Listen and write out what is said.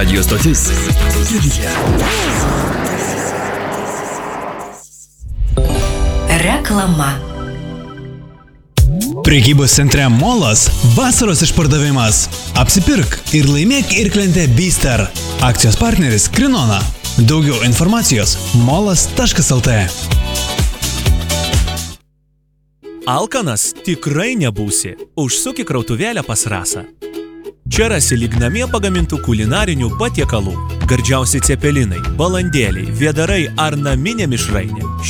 Radio stotis. Studija. Reklama. Prekybos centre Molas vasaros išpardavimas. Apsipirk ir laimėk irklentę Bister. Akcijos partneris Krinona. Daugiau informacijos molas.lt. Alkanas tikrai nebūsi. Užsuk į krautuvėlę pas Rasą. Čia rasi lyg namie pagamintų kulinarinių patiekalų. Gardžiausi cepelinai, balandėliai, vėdarai ar naminė mišrainė.